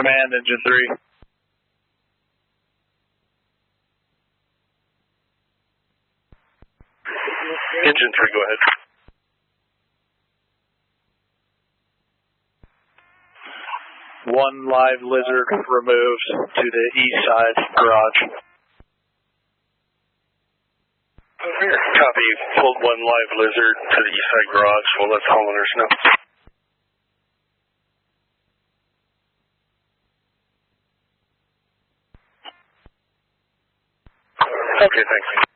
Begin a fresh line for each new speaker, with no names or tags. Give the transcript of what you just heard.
Command, Engine 3.
Engine 3, go ahead.
One live lizard removed to the east side garage.
Copy. Pulled one live lizard to the east side garage. We'll let the homeowners know. Okay, thanks.